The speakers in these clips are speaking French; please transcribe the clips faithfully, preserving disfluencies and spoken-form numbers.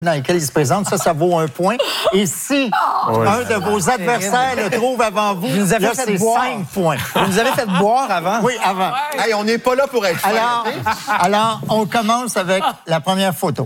dans lequel il se présente, ça, ça vaut un point. Et si oh, un de vos adversaires le trouve avant vous, vous là, c'est cinq points. Vous nous avez fait boire avant? Oui, avant. Ouais. Hey, on n'est pas là pour être alors, fin, alors, on commence avec la première photo.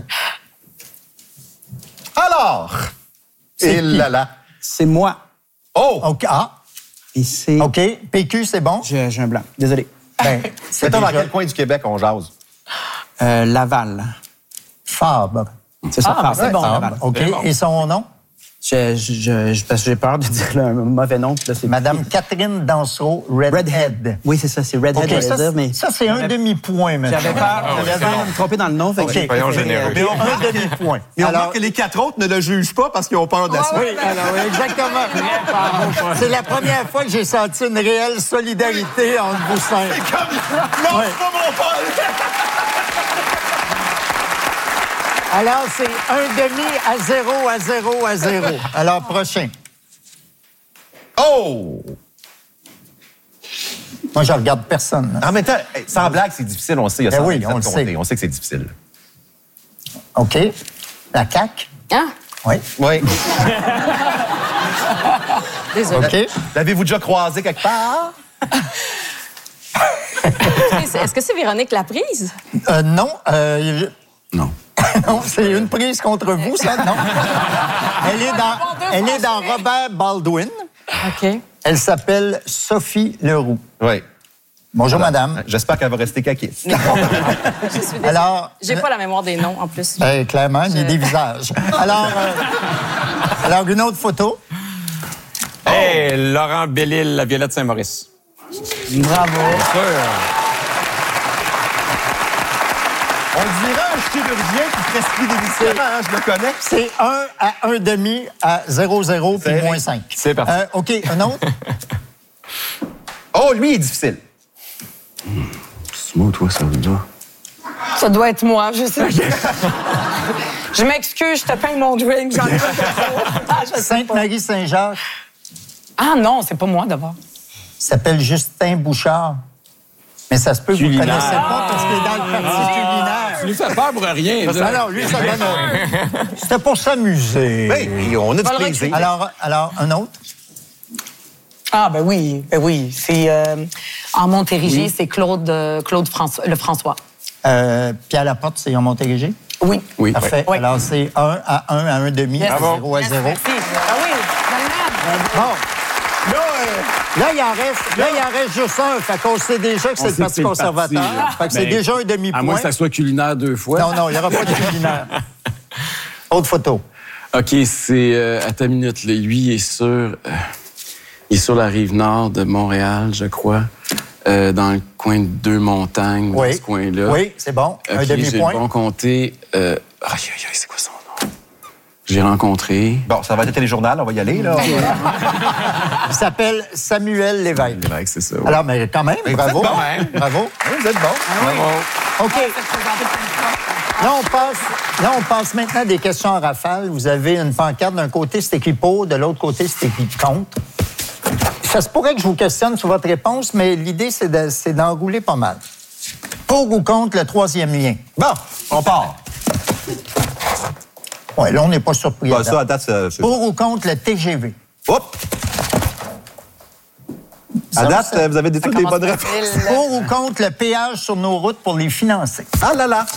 Alors, c'est et là là. C'est moi. Oh! OK. Ah. Et c'est... OK. P Q, c'est bon? J'ai, j'ai un blanc. Désolé. Ben, c'est déjà... dans quel coin du Québec on jase? Euh, Laval. Fabre. C'est ça, ah, Fabre. C'est bon, Laval. OK. Bon. Et son nom? Je, je, je, parce que j'ai peur de dire un mauvais nom. Là, c'est Madame Catherine Dansereau, Redhead. Redhead. Oui, c'est ça, c'est Redhead. Okay, ça, dire, mais... ça, c'est un demi-point, maintenant. J'avais peur, oh, j'avais peur de me tromper dans le nom. Fait okay. que Soyons généreux. Mais on un demi-point. Mais on remarque que les quatre autres ne le jugent pas parce qu'ils ont peur de la suite. Oui, alors, oui, exactement. C'est la première fois que j'ai senti une réelle solidarité entre vous cinq. C'est comme... Non, ouais. C'est pas mon Paul! Alors, c'est un demi à zéro, à zéro, à zéro. Alors, prochain. Oh! Moi, je regarde personne. Là. En même temps, sans blague, c'est difficile, on sait. Il y a ben oui, on le sait. On sait que c'est difficile. OK. La C A Q? Hein? Oui. Oui. Désolé. OK. L'avez-vous déjà croisé quelque part? Est-ce que c'est Véronique Laprise? Euh, non. Euh, je... Non. Non, c'est une prise contre vous, ça, non? Elle est dans, elle est dans Robert Baldwin. OK. Elle s'appelle Sophie Leroux. Oui. Bonjour, voilà. madame. J'espère qu'elle va rester caquiste. Je suis alors, j'ai pas la mémoire des noms, en plus. Ben, clairement, je... ni des visages. Alors, euh, alors, une autre photo. Hey, oh. Laurent Bellil, la Violette Saint-Maurice. Bravo. Bien sûr. On dirait un chirurgien qui prescrit des médicaments, hein, je le connais. C'est un à un demi à zéro zéro puis moins cinq. C'est parti. Euh, OK, un autre? Oh, lui, il est difficile. Mmh. C'est moi ou toi, ça veut dire? Ça doit être moi, je sais. Je m'excuse, je te peins mon drink. J'en ai pas Sainte-Marie-Saint-Jacques. Ah non, c'est pas moi d'abord. Il s'appelle Justin Bouchard. Mais ça se peut que vous ne connaissez pas parce qu'il est dans le parti ah, culinaire. Tu lui fais peur pour rien. Alors, lui, ça donne... C'était pour s'amuser. Oui, on a du plaisir. Alors, alors, un autre? Ah, ben oui, ben oui. C'est euh, en Montérégie, oui. C'est Claude, euh, Claude François, le François. Euh, Pierre Laporte, c'est en Montérégie? Oui. Oui. Parfait. Oui. Alors, c'est un à un à un demi, yes. à zéro à zéro. Yes, ah oui, bon. Là, euh, là, il en reste, là, il en reste juste un. Fait qu'on sait déjà que c'est le Parti conservateur. Parti, fait que ben, c'est déjà un demi-point. À moins que ça soit culinaire deux fois. Non, non, il n'y aura pas de culinaire. Autre photo. OK, c'est... Euh, à ta minute, là. Lui, il est sur... Euh, il est sur la rive nord de Montréal, je crois. Euh, dans le coin de Deux-Montagnes, oui. dans ce coin-là. Oui, c'est bon. Okay, un demi-point. J'ai bon compté. Euh... Aïe, aïe, aïe, c'est quoi son nom? J'ai rencontré... Bon, ça va être le téléjournal, on va y aller, là. Il s'appelle Samuel Lévesque. Lévesque, c'est ça. Oui. Alors, mais quand même, mais bravo. Vous êtes bon, hein? Bravo. Oui, vous êtes bon. Ah, oui. OK. Là on, passe, là, on passe maintenant à des questions en rafale. Vous avez une pancarte. D'un côté, c'est écrit pour. De l'autre côté, c'est écrit contre. Ça se pourrait que je vous questionne sur votre réponse, mais l'idée, c'est, de, c'est d'enrouler pas mal. Pour ou contre le troisième lien? Bon, on part. Oui, là, on n'est pas surpris. Bah, ça, à date, c'est... Pour ou contre le T G V? Hop! À ça, date, ça, vous avez des, toutes des bonnes réponses. Pour ou contre le péage sur nos routes pour les financer? Ah là là!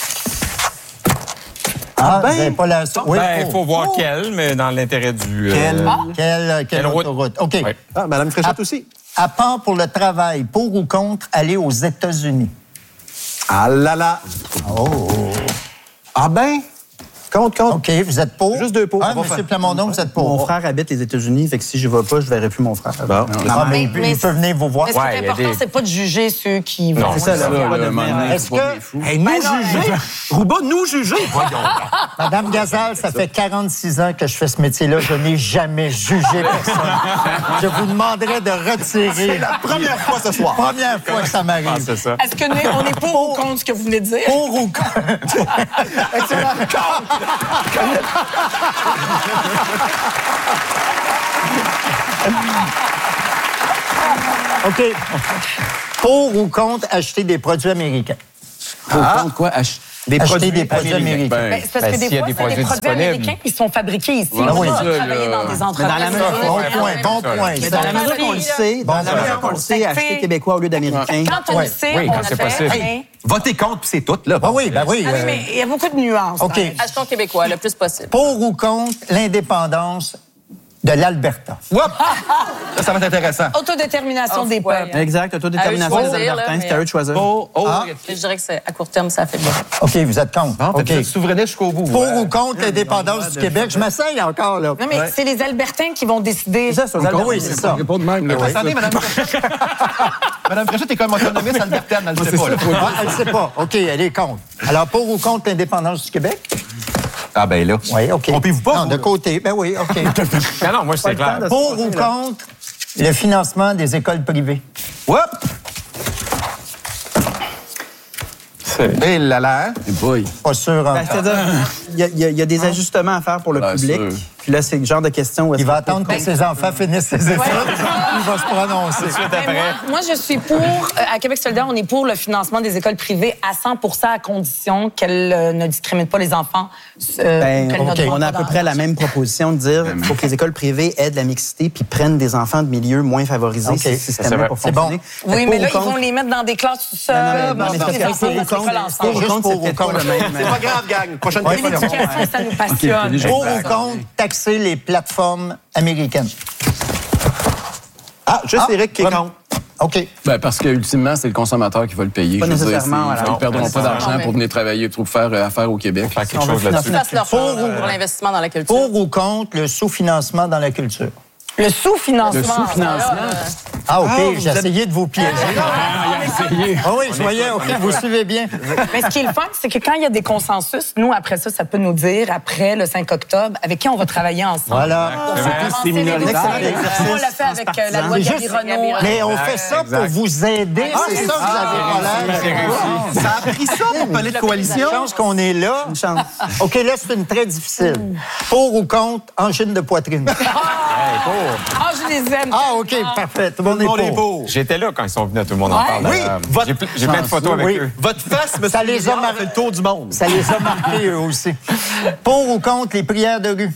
Ah, ben, vous n'avez pas la... Oui, ben, il faut voir oh. quel, mais dans l'intérêt du... Quelle, euh... ah. quelle, quelle route? route? OK. Oui. Ah, Mme Fréchette à, aussi. À part pour le travail, pour ou contre aller aux États-Unis? Ah là là! Oh! Ah ben... Compte, compte. OK, vous êtes pour? Juste deux pour. Ah, M. Plamondon, vous êtes pour. Mon frère habite les États-Unis, fait que si je ne vais pas, je ne verrai plus mon frère. Bon. Ah, mais, mais il peut venir vous voir. Mais ce qui est important, des... c'est pas de juger ceux qui vont. C'est ça, là. là, là, là Est-ce que... Hey, nous ben juger? Rouba, nous juger? Voyons. Madame Gazal, ça fait quarante-six ans que je fais ce métier-là. Je n'ai jamais jugé personne. Je vous demanderais de retirer... C'est la première fois ce soir. Première fois que ça m'arrive. Ah, c'est ça. Est-ce qu'on est, est pour ou contre ce que vous venez de dire? Pour ou contre? Excellent. Contre! OK. Pour ou contre acheter des produits américains? Pour ah. contre quoi? Ach... Des acheter produits des produits américains. Ben, Ben, c'est parce Ben, que des s'il y a fois, des c'est des produits produits disponibles. américains qui sont fabriqués ici. Ouais, On oui. va ça, travailler là. dans des dans la entreprises. mesure- Bon point, bon point. Mais dans la mesure qu'on le sait, dans Bon, la mesure ouais. qu'on le sait, acheter québécois au lieu d'américain. Quand on Ouais. le sait, Oui, on quand le c'est fait. possible. mais- Votez contre, puis c'est tout, là. Ah oui, ben oui. Ah oui, euh, mais il y a beaucoup de nuances. OK. Achetons québécois le plus possible. Pour ou contre l'indépendance de l'Alberta? Whoop! Ça, ça va être intéressant. Autodétermination Oh, des ouais. peuples. Exact, autodétermination À eux des de choisir, Albertains, là, c'est à eux de choisir. Oh, oh. Ah. Je dirais que c'est à court terme, ça fait bien. OK, vous êtes contre. Bon, OK. vous êtes souverainiste jusqu'au bout. Pour Ouais. ou contre l'indépendance du Québec? Je m'essaye encore, là. Non, mais c'est les Albertains qui vont décider. C'est ça, c'est aux Encore, Albertains. oui, c'est ça. Pas de même, là. Attendez, Madame Madame Fréchette est comme autonomiste albertaine, elle ne sait pas, là. Ah, elle ne sait pas. OK, elle est contre. Alors, pour ou contre l'indépendance du Québec? Ah, ben là. Oui, OK. Trompez-vous pas, Non, vous, de là. côté. Ben oui, OK. Non, non, moi, c'est clair. Pour ou contre le financement des écoles privées? Whoop! C'est- Eh là là. hein? Et boy. Pas sûr Ben, encore. C'est-à-dire, il y, a- il y a- il y a des ajustements à faire pour le Bien public. sûr. Puis là, c'est le genre de question où est-ce Il va que- attendre que ses enfants finissent ses études. Il va se prononcer. Ben, moi, moi, je suis pour, euh, à Québec solidaire, on est pour le financement des écoles privées à cent pour cent à condition qu'elles euh, ne discriminent pas les enfants. euh, Ben, qu'elles ne OK. demandent on a à pas peu près la d'argent. même proposition de dire qu'il faut que les écoles privées aident la mixité puis prennent des enfants de milieux moins favorisés. OK. C'est C'est système vrai. pour C'est bon. fonctionner. Oui, Fait mais pour là, ou ils vont contre- les mettre dans des classes tout seuls. Non, non, mais- non, mais parce c'est parce que que les enfants pour ou vont contre, s'écoler pour ensemble. ou Juste contre, pour c'est ou peut-être pas contre. le même. C'est pas grave, gang. Prochaine Ouais, fois. L'éducation, ça nous passionne. Pour ou contre taxer les plateformes américaines? Ah, juste Ah, Éric qui est vraiment. contre. OK. Ben, parce que ultimement, c'est le consommateur qui va le payer. Pas Je veux dire, nécessairement, c'est- voilà. Ils ne perdront pas d'argent mais- pour venir travailler, pour faire euh, affaire au Québec. Faire quelque On veut chose là-dessus. Ils fassent leur Pour part ou- pour l'investissement dans la culture. Pour ou contre le sous-financement dans la culture? Le sous-financement. Le sous-financement. Là, euh, Ah, OK, Ah, vous j'ai êtes- essayé de vous piéger. Ah oui, je voyais, OK, vous suivez bien. Mais ce qui est le fun, c'est que quand il y a des consensus, nous, après ça, ça peut nous dire, après le cinq octobre, avec qui on va travailler ensemble. Voilà. Pour faire avancer les minoritaires. dossiers. Exercice On l'a fait avec euh, la loi C'est Gabi juste- Renault. Mais on fait ça pour vous aider, c'est ça que vous avez pas l'air. Ça a pris ça pour parler de coalition. Chance qu'on est là. Une chance. OK, là, c'est une très difficile. Pour ou contre angine de poitrine? Ah, je les aime. Ah, OK, parfait. Tout le monde Tout le monde est est pour. beau. J'étais là quand ils sont venus, tout le monde en Ouais. parle. Oui, Euh, votre- J'ai ple- j'ai plein de photos avec Oui. eux. Votre face, monsieur Ça les a Milliard, mar- fait le tour du monde. Ça les a marqués, eux aussi. Pour ou contre les prières de rue?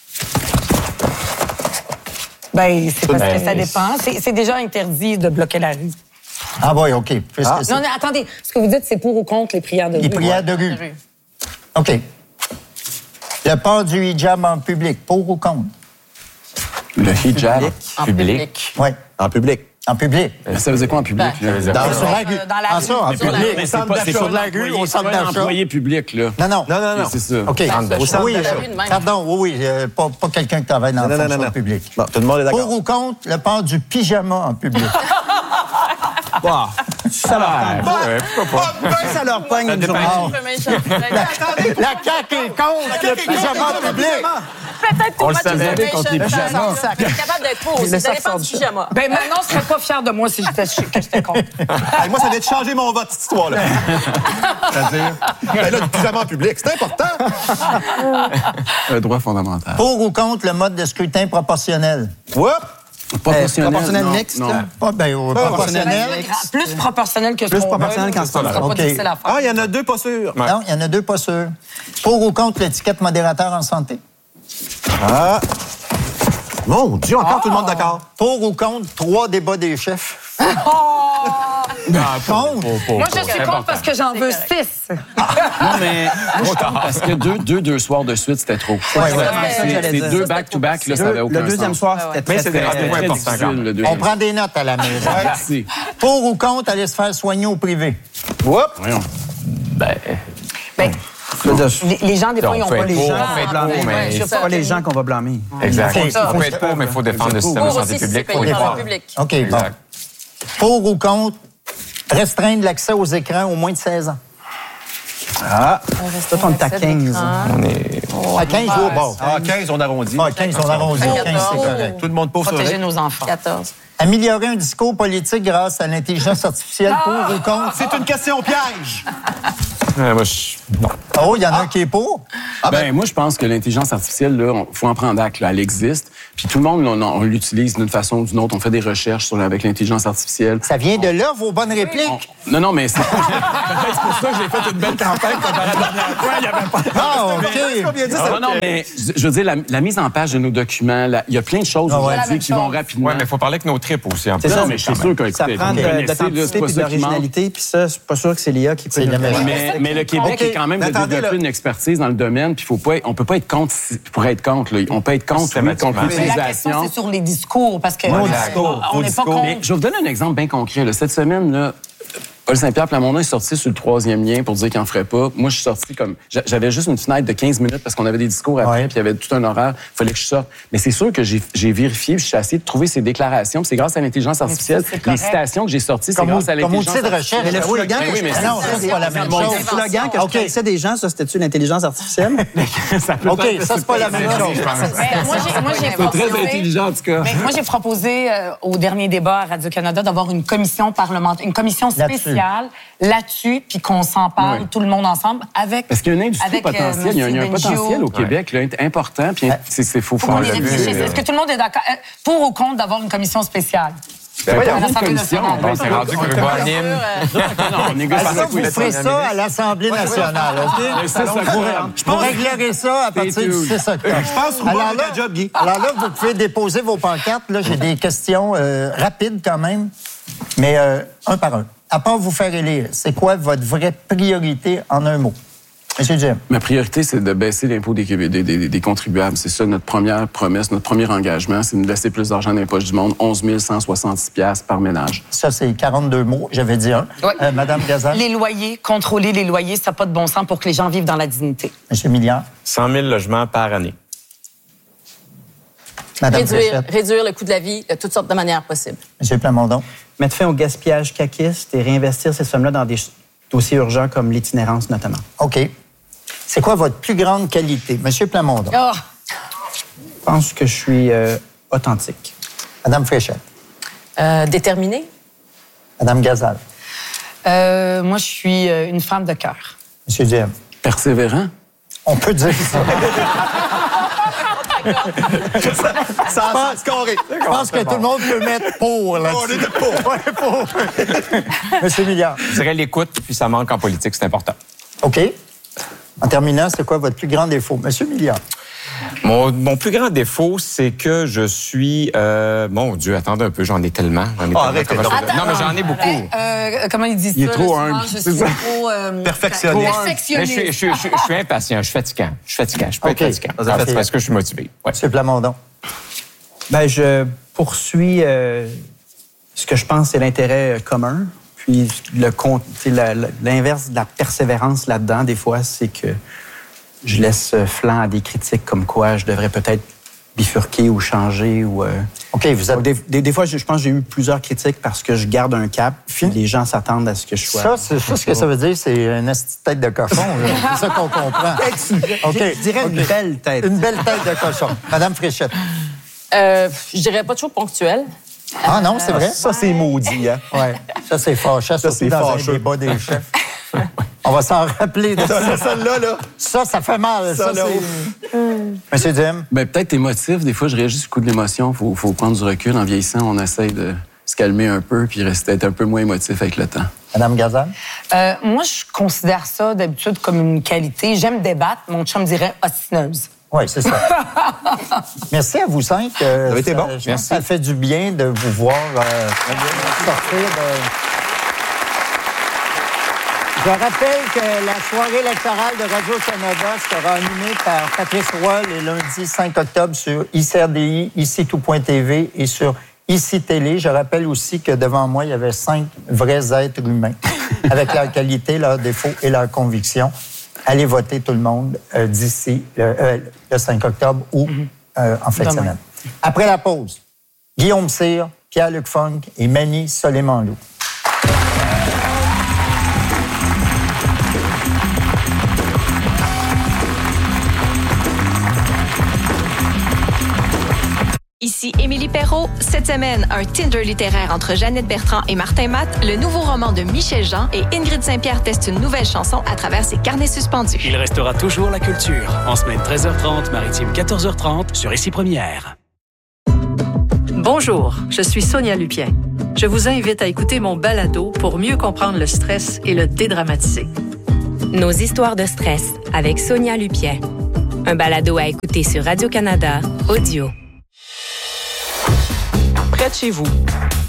Ben, c'est parce Ben, que ça dépend. C'est c'est déjà interdit de bloquer la rue. Ah oui, OK. Puisque c'est- Non, non, attendez. Ce que vous dites, c'est pour ou contre les prières de rue? Les prières de rue. OK. Le port du hijab en public, pour ou contre? Le hijab. En public. Oui, En public. en public. Mais ça faisait quoi en public? Ben, là? Ça veut dire- Dans, sur la Euh, rue. dans la Ah, rue. ça, en Sur la public. rue. Mais C'est c'est pas, c'est sur pas la un rue, employé, au c'est centre pas un d'achat. employé public, là. Non, non. Non, non, non. C'est ça. OK. Au centre Oui, d'achat. euh, pardon, oui, oui. euh, pas, pas quelqu'un qui travaille dans Non, la non, non, fonction non. publique. Bon, tout le monde est Pour d'accord. ou contre le port du pyjama en public? Bah, ça leur pogne. Ouais, pourquoi pas? Ça leur pogne une journée. La CAQ est contre le pyjama en public. Peut-être pour On le votre savait, information, contre les ça- pyjamas. ça- Vous êtes capable d'être pour aussi. Le Ça sac dépend sort du du pyjama. Ben, maintenant, je serais pas fière de moi si j'étais que j'étais contre. Hey, moi, ça vient de changer mon vote, cette histoire-là. C'est-à-dire? Ben là, le pyjama en public, c'est important. Un droit fondamental. Pour ou contre le mode de scrutin proportionnel? Whoop! Proportionnel, proportionnel non, mixte, non. là. Pas bien, au proportionnel. Plus proportionnel que ce Plus qu'on proportionnel veut, qu'en ça sera pas OK. difficile à faire. Ah, il y en a deux pas sûrs. Ouais. Non, il y en a deux pas sûrs. Pour ou contre l'étiquette modérateur en santé? Ah. Mon Dieu, encore tout le monde d'accord. Pour ou contre trois débats des chefs? Contre? Moi, je suis contre parce que j'en veux six. Non, mais Parce que deux, deux, deux soirs de suite, c'était trop. ouais. c'est ça que C'est j'allais c'est dire. deux back-to-back, là, ça avait Deux- aucun le deuxième sens. soir, c'était très, Mais c'est des très- rendez-vous Très importants, difficile, le On deuxième. prend des notes à la maison. Merci. Pour ou contre aller se faire soigner au privé? Whoop! Voyons. Ben, Ben, Je veux dire, les, les gens, des fois, On ils n'ont peut pas être les pour, gens. on peut être à pour, blâmer. mais Ouais, je sais c'est pas les gens qu'on va blâmer. Exact. OK. On peut être pour, mais il faut défendre le système de Pour santé aussi, si c'est publique. Faut payé par défendre. le public. OK, bon. Exact. Pour ou contre restreindre l'accès aux écrans aux moins de seize ans? Ah, toi, on est à quinze. On est... À quinze, au bord. Ah, quinze, on arrondit. Ah, quinze, on arrondit. quinze, c'est correct. Tout le monde pose sur Protéger le- nos enfants. quatorze. Améliorer un discours politique grâce à l'intelligence artificielle, pour ou contre? C'est une question piège. Euh, moi, je... non. Oh, il y en a un qui est pour. Ah ben, moi, je pense que l'intelligence artificielle, là, il faut en prendre acte, là, elle existe. Puis tout le monde, on, on l'utilise d'une façon ou d'une autre. On fait des recherches sur, avec l'intelligence artificielle. Ça vient de là, vos bonnes répliques. On- Non, non, mais c'est peut-être pour ça que j'ai fait une belle campagne comparé à la dernière fois. Il y avait pas... Ah, OK. Non, non, mais je je veux dire, la, la mise en page de nos documents, la- il y a plein de choses Ah ouais. aujourd'hui qui vont rapidement. Ouais, mais il faut parler avec nos tripes aussi. En C'est plus. ça, Non, mais je suis sûr que, Ça écoutez, prend vous de, connaissez, là, d'authenticité c'est pas puis ça qui manque. d'originalité, puis ça, c'est pas sûr que c'est l'I A qui peut C'est le la faire. même- Mais, mais le Québec OK. est quand même de Attendez, développer là. une expertise dans le domaine, puis faut pas, être- on peut pas être contre si- pour être contre. Là. On peut être contre, oui, contre Systématiquement. Mais la question, l'utilisation. c'est sur les discours, parce que Ouais, euh, discours, on vos n'est pas discours. contre. Mais je vais vous donner un exemple bien concret. là. Cette semaine, là, Paul Saint-Pierre Plamondon est sorti sur le troisième lien pour dire qu'il n'en ferait pas. Moi, je suis sorti comme... j'a- J'avais juste une fenêtre de quinze minutes parce qu'on avait des discours après, Ouais. puis il y avait tout un horaire. Il fallait que je sorte. Mais c'est sûr que j'ai j'ai vérifié, puis je suis essayé de trouver ces déclarations. Puis c'est grâce à l'intelligence artificielle. c'est Les correct. citations que j'ai sorties, c'est Comme, grâce à comme l'intelligence outil de artificielle. recherche. Mais le Oui, slogan oui, que oui, je mais Ah non, ça, c'est pas la même Mon chose. slogan que je OK. connaissais des gens, ça, c'était-tu l'intelligence artificielle? Ça peut OK, être- ça, c'est pas la même chose. Mais moi, j'ai- moi, j'ai C'est très proposé- intelligent, en tout cas. Mais moi, j'ai proposé euh, au dernier débat à Radio-Canada d'avoir une commission parlementaire, une commission Là-dessus. spéciale là-dessus, puis qu'on s'en parle Oui. tout le monde ensemble avec. Parce qu'il y a une industrie avec, euh, potentielle, il y a, il y a un Monsieur potentiel Bengio. au Québec là, important, puis c'est c'est faut Faut faire qu'on y le réfléchisse. vu. Est-ce que tout le monde est d'accord? Euh, Pour ou contre d'avoir une commission spéciale? Ben, À pas une l'Assemblée commission, nationale. ben, C'est rendu que Grégoire anime. Non, on négocie Ah, ça, avec vous les ferez ça à l'Assemblée nationale, OK? Le six octobre. Vous réglerez ça à partir du tuned. six octobre. Je pense que Alors Roubaix là, a un job, Guy. alors là, vous pouvez déposer vos pancartes. Là, j'ai des questions euh, rapides quand même, mais euh, un par un. À part vous faire élire, c'est quoi votre vraie priorité en un mot? Monsieur Jim. Ma priorité, c'est de baisser l'impôt des, Québé- des, des- des contribuables. C'est ça notre première promesse, notre premier engagement, c'est de laisser plus d'argent dans les poches du monde, onze mille cent soixante-six dollars par ménage. Ça, c'est quarante-deux mots. J'avais dit un. Ouais. Euh, Madame Gazal. Les loyers, contrôler les loyers, ça n'a pas de bon sens pour que les gens vivent dans la dignité. Monsieur Milliard. cent mille logements par année. Madame Réduire, Fréchette. réduire le coût de la vie de toutes sortes de manières possibles. Monsieur Plamondon. Mettre fin au gaspillage caquiste et réinvestir ces sommes-là dans des ch- dossiers urgents comme l'itinérance notamment. OK. C'est quoi votre plus grande qualité? Monsieur Plamondon. Oh, Je pense que je suis euh, authentique. Madame Fréchette. euh, déterminé. Madame Gazal. Euh, moi, je suis euh, une femme de cœur. Monsieur Jim. Persévérant? On peut dire ça. Ça a scoré. Je pense que tout le monde peut mettre pour On là-dessus. est de pour. Ouais, pour. Monsieur Milliard. Je dirais l'écoute, puis ça manque en politique, c'est important. OK. En terminant, c'est quoi votre plus grand défaut? Monsieur Milliard. Mon, mon plus grand défaut, c'est que je suis... Euh, mon Dieu, attendez un peu, j'en ai tellement. J'en ai tellement. arrêtez Comment donc. je- Non, mais j'en ai beaucoup. Euh, euh, comment ils disent Il est ça? trop là, souvent, humble, Je c'est suis ça. trop... euh, Perfectionniste. Mais je, Perfectionniste. suis- je, suis- je suis- je suis impatient, je suis fatigant. Je suis fatigant, je peux OK. être fatigant. Ça fait- Parce que je suis motivé. Ouais. Monsieur Plamondon. Ben, je poursuis euh, ce que je pense c'est l'intérêt euh, commun. Puis le con- tu sais, la- la- l'inverse de la persévérance là-dedans, des fois, c'est que je laisse euh, flanc à des critiques comme quoi je devrais peut-être bifurquer ou changer. Ou, euh, OK, vous êtes... des, des- des fois, je, je pense que j'ai eu plusieurs critiques parce que je garde un cap. Puis les gens s'attendent à ce que je sois. Ça, c'est ça, ce que ça veut dire, c'est une esti de tête de cochon. là. C'est ça qu'on comprend. OK. Je dirais une OK. belle tête. Une belle tête de cochon. Madame Fréchette. Euh, je dirais pas toujours ponctuel. Ah non, c'est vrai? Ça, c'est maudit, hein? Ouais. Ça, c'est fâcheux, surtout c'est dans fâcheux. un débat des chefs. On va s'en rappeler de ça. Ça, celle-là, là. Ça, ça fait mal. Ça, Ça, là, c'est... Monsieur Jim. Ben, peut-être émotif. Des fois, je réagis sur le coup de l'émotion. Il faut, faut prendre du recul. En vieillissant, on essaye de se calmer un peu puis rester être un peu moins émotif avec le temps. Madame Gazal. Euh, moi, je considère ça d'habitude comme une qualité. J'aime débattre. Mon chum dirait ostineuse. Oui, c'est ça. Merci à vous cinq. Euh, Ça avait été bon. Je pense Merci. que ça fait du bien de vous voir euh, sortir de... Je rappelle que la soirée électorale de Radio-Canada sera animée par Patrice Roy le lundi cinq octobre sur I C R D I, ici tout point T V et sur Ici Télé. Je rappelle aussi que devant moi, il y avait cinq vrais êtres humains avec leur qualité, leurs défauts et leurs convictions. Allez voter tout le monde euh, d'ici le, euh, le cinq octobre ou euh, en fin de Demain. semaine. Après la pause, Guillaume Cyr, Pierre-Luc Funk et Mani Soleiman-Loup. Ici Émilie Perrault. Cette semaine, un Tinder littéraire entre Jeannette Bertrand et Martin Matt, le nouveau roman de Michel Jean et Ingrid Saint-Pierre teste une nouvelle chanson à travers ses carnets suspendus. Il restera toujours la culture. En semaine treize heures trente, maritime quatorze heures trente sur Ici Première. Bonjour, je suis Sonia Lupien. Je vous invite à écouter mon balado pour mieux comprendre le stress et le dédramatiser. Nos histoires de stress avec Sonia Lupien. Un balado à écouter sur Radio-Canada Audio. Près de chez vous,